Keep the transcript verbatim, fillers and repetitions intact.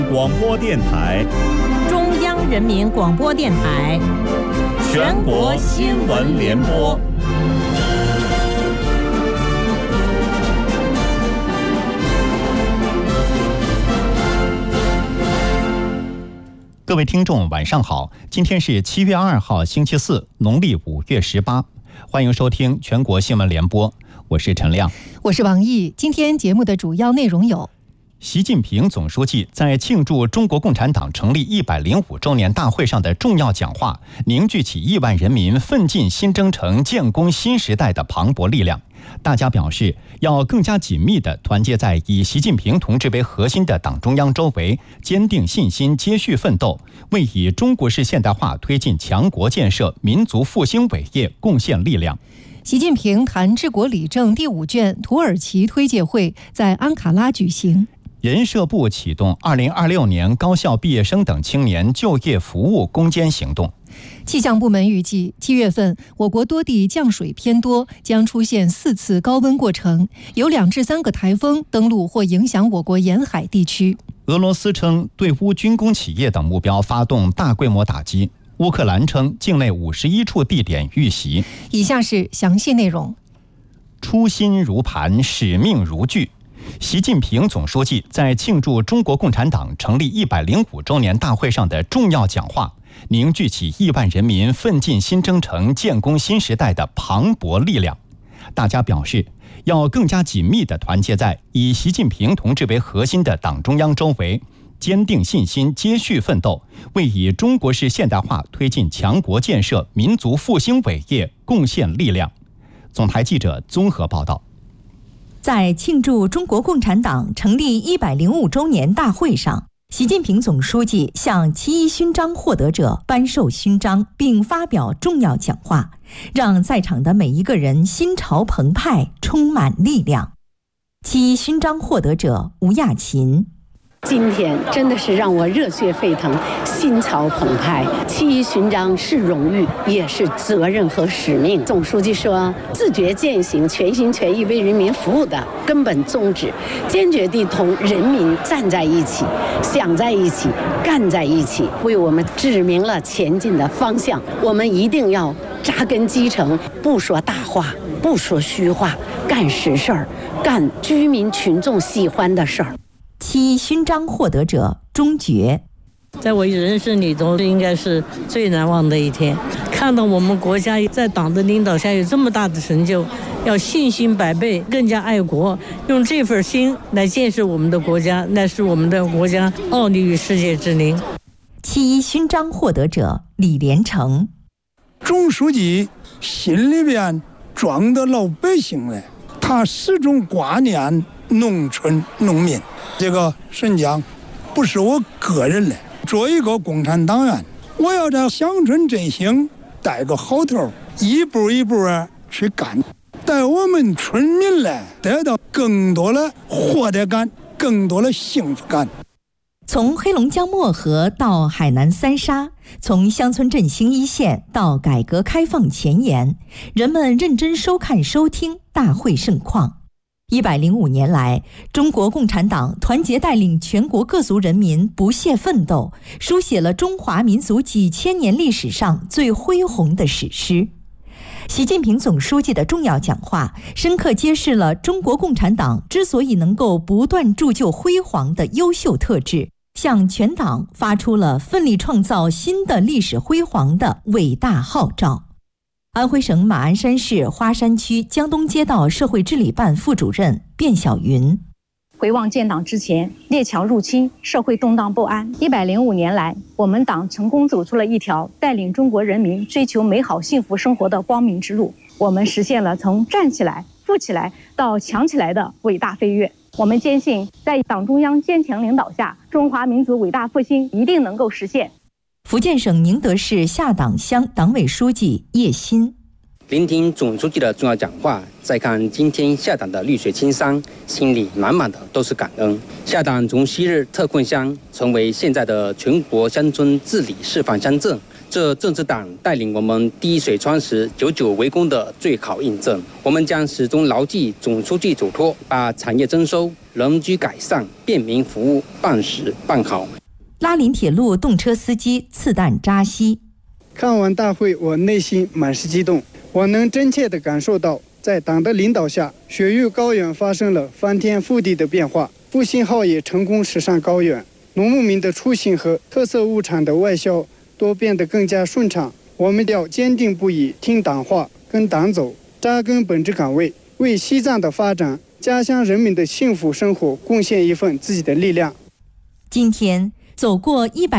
广播电台， 中央人民广播电台， 全国新闻联播。各位听众，晚上好！今天是七月二号，星期四，农历五月十八。欢迎收听全国新闻联播，我是陈亮， 我是王毅。今天节目的主要内容有： 习近平总书记在庆祝中国共产党成立一百零五周年大会上的重要讲话，凝聚起亿万人民奋进新征程、建功新时代的磅礴力量。大家表示，要更加紧密地团结在以习近平同志为核心的党中央周围，坚定信心，接续奋斗，为以中国式现代化推进强国建设、民族复兴伟业贡献力量。 习近平谈治国理政第五卷土耳其推介会在安卡拉举行。 人社部启动二零二六年高校毕业生等青年就业服务攻坚行动。 气象部门预计，七月份我国多地降水偏多，将出现四次高温过程，有两至三个台风登陆或影响我国沿海地区。 俄罗斯称对乌军工企业等目标发动大规模打击，乌克兰称境内五十一处地点遇袭。 以下是详细内容。 初心如磐，使命如炬。习近平总书记在庆祝中国共产党成立一百零五周年大会上的重要讲话，凝聚起亿万人民奋进新征程、建功新时代的磅礴力量。大家表示，要更加紧密地团结在以习近平同志为核心的党中央周围，坚定信心，接续奋斗，为以中国式现代化推进强国建设、民族复兴伟业贡献力量。总台记者综合报道。 在庆祝中国共产党成立一百零五周年大会上，习近平总书记向七一勋章获得者颁授勋章，并发表重要讲话，让在场的每一个人心潮澎湃，充满力量。七一勋章获得者吴亚琴： 今天真的是让我热血沸腾，心潮澎湃。七一勋章是荣誉，也是责任和使命。总书记说，自觉践行全心全意为人民服务的根本宗旨，坚决地同人民站在一起，想在一起，干在一起，为我们指明了前进的方向。我们一定要扎根基层，不说大话，不说虚话，干实事儿，干居民群众喜欢的事儿。 七一勋章获得者钟觉： 在我人生里头，这应该是最难忘的一天。看到我们国家在党的领导下有这么大的成就，要信心百倍，更加爱国，用这份心来建设我们的国家，那是我们的国家傲立于世界之林。 七一勋章获得者李连成： 总书记心里边装的老百姓嘞，他始终挂念农村农民。这个实际上不是我个人嘞，作为一个共产党员，我要在乡村振兴带个好头，一步一步去干，带我们村民嘞得到更多的获得感，更多的幸福感。 从黑龙江漠河到海南三沙，从乡村振兴一线到改革开放前沿，人们认真收看收听大会盛况。一百零五年来，中国共产党团结带领全国各族人民不懈奋斗，书写了中华民族几千年历史上最恢宏的史诗。习近平总书记的重要讲话，深刻揭示了中国共产党之所以能够不断铸就辉煌的优秀特质，向全党发出了奋力创造新的历史辉煌的伟大号召。安徽省马鞍山市花山区江东街道社会治理办副主任卞小云： 回望建党之前，列强入侵，社会动荡不安。一百零五年来，我们党成功走出了一条带领中国人民追求美好幸福生活的光明之路。我们实现了从站起来、富起来到强起来的伟大飞跃。我们坚信，在党中央坚强领导下，中华民族伟大复兴一定能够实现。 福建省宁德市下党乡党委书记叶鑫： 聆听总书记的重要讲话，再看今天下党的绿水青山，心里满满的都是感恩。下党从昔日特困乡成为现在的全国乡村治理示范乡镇，这正是党带领我们滴水穿石、久久为功的最好印证。我们将始终牢记总书记嘱托，把产业增收、 人居改善，便民服务，办实办好。 拉林铁路动车司机次旦扎西， 看完大会，我内心满是激动。我能真切地感受到，在党的领导下，雪域高原发生了翻天覆地的变化，复兴号也成功驶上高原，农牧民的出行和特色物产的外销都变得更加顺畅。我们要坚定不移听党话，跟党走，扎根本职岗位，为西藏的发展、家乡人民的幸福生活贡献一份自己的力量。 今天走过一百